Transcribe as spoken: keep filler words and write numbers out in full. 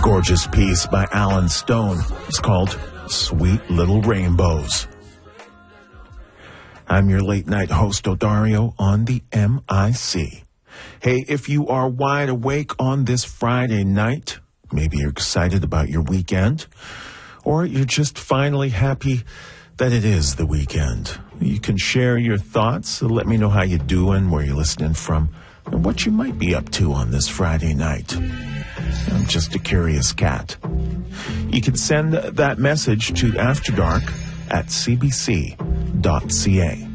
Gorgeous piece by Alan Stone. It's called Sweet Little Rainbows. I'm your late night host, Odario, on the M I C. Hey, if you are wide awake on this Friday night, maybe you're excited about your weekend, or you're just finally happy that it is the weekend. You can share your thoughts. So let me know how you're doing, where you're listening from, and what you might be up to on this Friday night. I'm just a curious cat. You can send that message to After Dark at c b c dot c a.